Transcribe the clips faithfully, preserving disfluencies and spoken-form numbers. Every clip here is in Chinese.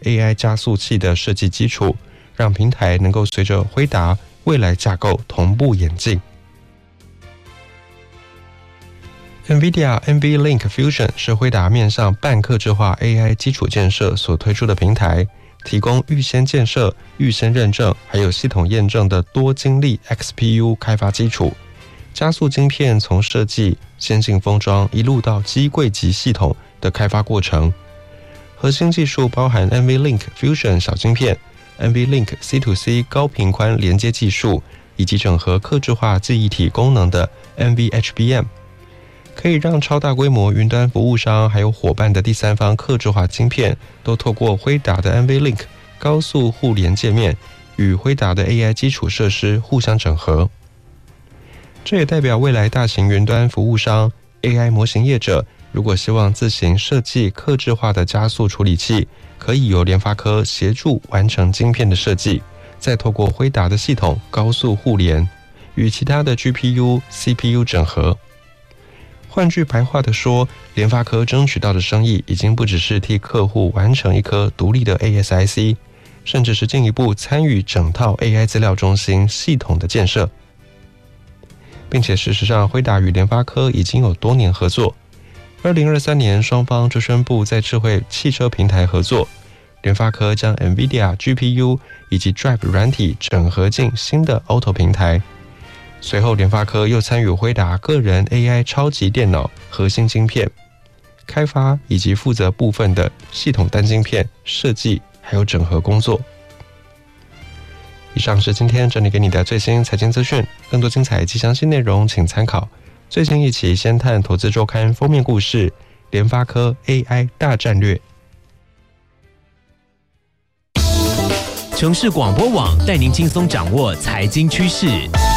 A I 加速器的设计基础，让平台能够随着辉达未来架构同步演进。NVIDIA NVLink Fusion 是辉达面向半客制化 A I 基础建设所推出的平台，提供预先建设、预先认证还有系统验证的多晶粒 X P U 开发基础，加速晶片从设计、先进封装一路到机柜级系统的开发过程。核心技术包含 NVLink Fusion 小晶片、NVLink C to C 高频宽连接技术，以及整合客制化记忆体功能的 N V H B M， 可以让超大规模云端服务商还有伙伴的第三方客制化晶片都透过辉达的 NVLink 高速互联界面与辉达的 A I 基础设施互相整合。这也代表未来大型云端服务商、A I 模型业者如果希望自行设计客制化的加速处理器，可以由联发科协助完成晶片的设计，再透过辉达的系统高速互联，与其他的 G P U、C P U 整合。换句白话的说，联发科争取到的生意已经不只是替客户完成一颗独立的 A S I C， 甚至是进一步参与整套 A I 资料中心系统的建设。并且事实上，辉达与联发科已经有多年合作。二零二三年，双方就宣布在智慧汽车平台合作。联发科将 NVIDIA G P U 以及 Drive 软体整合进新的 Auto 平台。随后，联发科又参与辉达个人 A I 超级电脑核心晶片开发，以及负责部分的系统单晶片设计还有整合工作。以上是今天整理给你的最新财经资讯，更多精彩及详细内容请参考最新一期先探投资周刊封面故事：联发科 A I 大战略。 城市广播网带您轻松掌握财经趋势。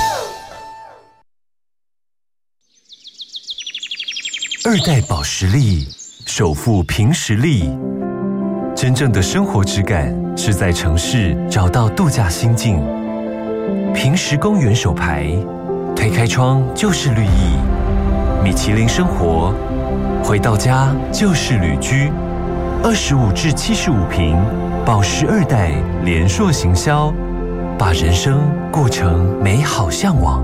二代保时力，首富凭实力。真正的生活质感是在城市找到度假心境。平时公园手牌，推开窗就是绿意。米其林生活，回到家就是旅居。二十五至七十五平，保时二代联硕行销，把人生过成美好向往。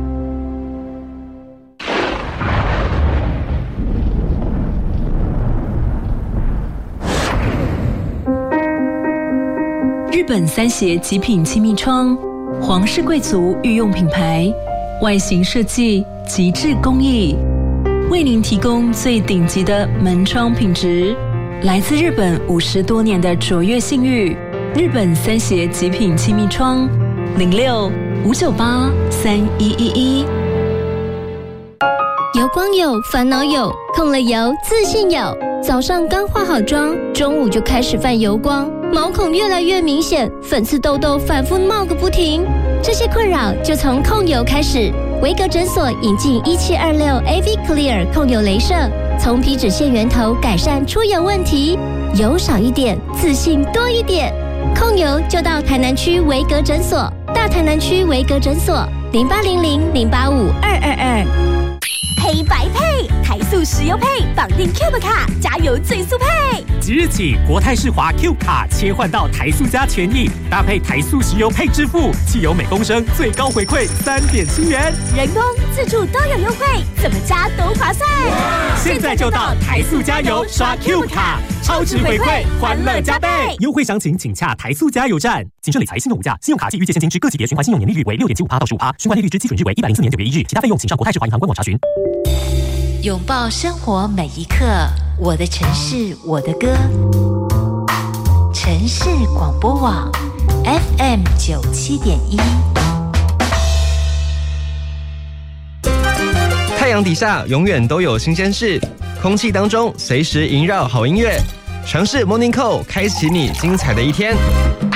日本三协极品气密窗，皇室贵族御用品牌，外形设计极致工艺，为您提供最顶级的门窗品质。来自日本五十多年的卓越信誉，日本三协极品气密窗，零六五九八三一一一。 油光有，烦恼有，控了油，自信有。早上刚化好妆，中午就开始泛油光，毛孔越来越明显，粉刺痘痘反复冒个不停。这些困扰就从控油开始。维格诊所引进一七二六 A V Clear 控油雷射，从皮脂腺源头改善出油问题，油少一点，自信多一点。控油就到台南区维格诊所，大台南区维格诊所零八零零零八五二二二。 黑白配，台塑石油配，绑定 Cube 卡，加油最速配。 即日起，国泰世华 Cube 卡切换到台塑加权益，搭配台塑石油配支付，汽油每公升最高回馈三点七元， 人工、自助都有优惠，怎么加都划算。 现在就到台塑加油刷 Cube 卡，超值回馈，欢乐加倍。优惠详情请洽台塑加油站。谨慎理财，信用无价，信用卡及逾借现金之各级别循环信用年利率为六点七五趴到十五趴，循环利率之基准日为一百零四年九月一日，其他费用请上国泰世华银行官网查询。 拥抱生活每一刻，我的城市，我的歌。城市广播网 F M 九七点一。 太阳底下永远都有新鲜事，空气当中随时萦绕好音乐。尝试 Morning Call， 开启你精彩的一天。